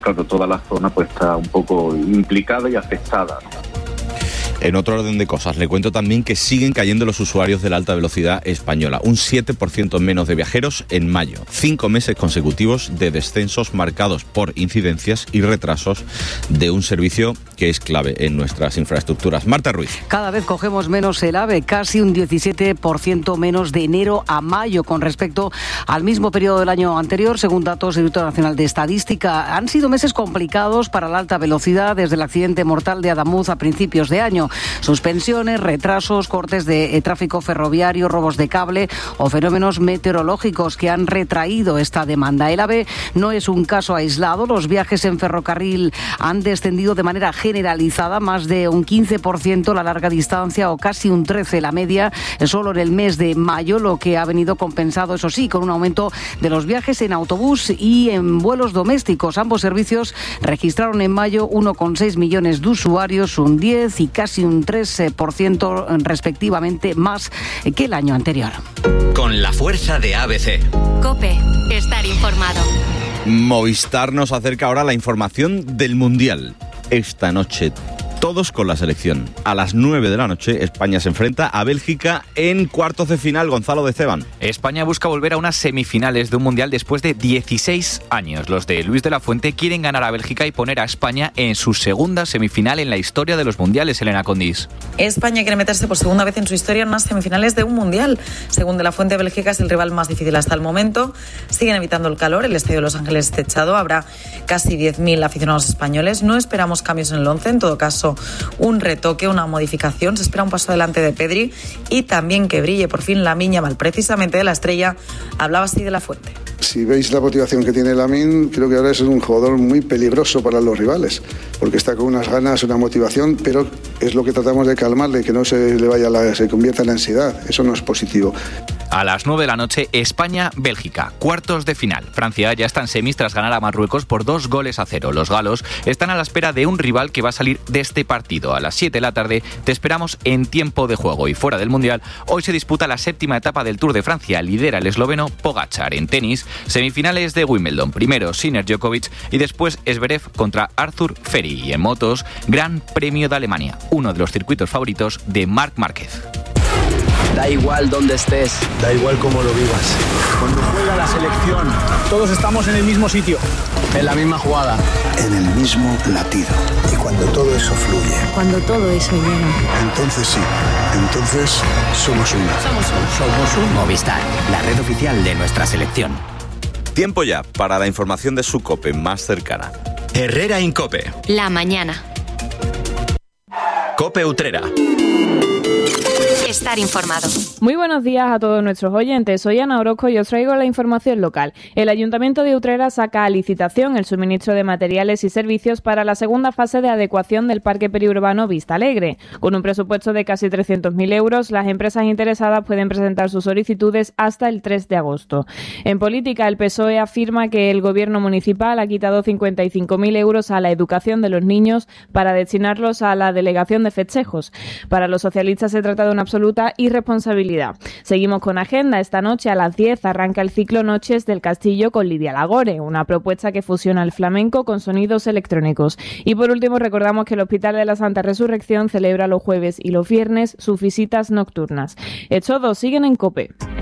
Claro, toda la zona pues está un poco implicada y afectada, ¿no? En otro orden de cosas, le cuento también que siguen cayendo los usuarios de la alta velocidad española. Un 7% menos de viajeros en mayo. 5 meses consecutivos de descensos marcados por incidencias y retrasos de un servicio que es clave en nuestras infraestructuras. Marta Ruiz. Cada vez cogemos menos el AVE, casi un 17% menos de enero a mayo con respecto al mismo periodo del año anterior, según datos del Instituto Nacional de Estadística. Han sido meses complicados para la alta velocidad desde el accidente mortal de Adamuz a principios de año. Suspensiones, retrasos, cortes de tráfico ferroviario, robos de cable o fenómenos meteorológicos que han retraído esta demanda. El AVE no es un caso aislado. Los viajes en ferrocarril han descendido de manera generalizada, más de un 15% la larga distancia o casi un 13% la media, solo en el mes de mayo, lo que ha venido compensado, eso sí, con un aumento de los viajes en autobús y en vuelos domésticos. Ambos servicios registraron en mayo 1,6 millones de usuarios, un 10% y casi un 3% respectivamente más que el año anterior. Con la fuerza de ABC. COPE. Estar informado. Movistar nos acerca ahora la información del Mundial. Esta noche todos con la selección. A las 9 de la noche, España se enfrenta a Bélgica en cuartos de final. Gonzalo de Esteban. España busca volver a unas semifinales de un Mundial después de 16 años. Los de Luis de la Fuente quieren ganar a Bélgica y poner a España en su segunda semifinal en la historia de los Mundiales, Elena Condis. España quiere meterse por segunda vez en su historia en unas semifinales de un Mundial. Según de la Fuente, Bélgica es el rival más difícil hasta el momento. Siguen evitando el calor, el estadio de Los Ángeles techado. Habrá casi 10.000 aficionados españoles. No esperamos cambios en el once, en todo caso un retoque, una modificación. Se espera un paso adelante de Pedri y también que brille por fin Lamine Yamal. Precisamente de la estrella hablaba así de la Fuente. Si veis la motivación que tiene Lamine, creo que ahora es un jugador muy peligroso para los rivales, porque está con unas ganas, una motivación, pero es lo que tratamos de calmarle, que no se le vaya se convierta en ansiedad. Eso no es positivo. A las 9 de la noche, España-Bélgica, cuartos de final. Francia ya está en semis tras ganar a Marruecos por 2-0. Los galos están a la espera de un rival que va a salir de este partido. A las 7 de la tarde te esperamos en tiempo de juego. Y fuera del Mundial, hoy se disputa la 7ª etapa del Tour de Francia. Lidera el esloveno Pogačar. En tenis, semifinales de Wimbledon. Primero Sinner Djokovic y después Zverev contra Arthur Feri. Y en motos, Gran Premio de Alemania, uno de los circuitos favoritos de Marc Márquez. Da igual dónde estés, da igual cómo lo vivas. Cuando juega la selección, todos estamos en el mismo sitio, en la misma jugada, en el mismo latido. Y cuando todo eso fluye, cuando todo eso llega, entonces sí, entonces somos uno. Somos un Movistar, la red oficial de nuestra selección. Tiempo ya para la información de su COPE más cercana. Herrera Incope. La mañana. COPE Utrera. Estar informado. Muy buenos días a todos nuestros oyentes. Soy Ana Orozco y os traigo la información local. El Ayuntamiento de Utrera saca a licitación el suministro de materiales y servicios para la segunda fase de adecuación del Parque Periurbano Vista Alegre. Con un presupuesto de casi 300.000 euros, las empresas interesadas pueden presentar sus solicitudes hasta el 3 de agosto. En política, el PSOE afirma que el Gobierno municipal ha quitado 55.000 euros a la educación de los niños para destinarlos a la delegación de festejos. Para los socialistas se trata de una absoluta irresponsabilidad. Seguimos con agenda. Esta noche a las 10 arranca el ciclo Noches del Castillo con Lidia Lagore, una propuesta que fusiona el flamenco con sonidos electrónicos. Y por último recordamos que el Hospital de la Santa Resurrección celebra los jueves y los viernes sus visitas nocturnas. Es todo, siguen en COPE.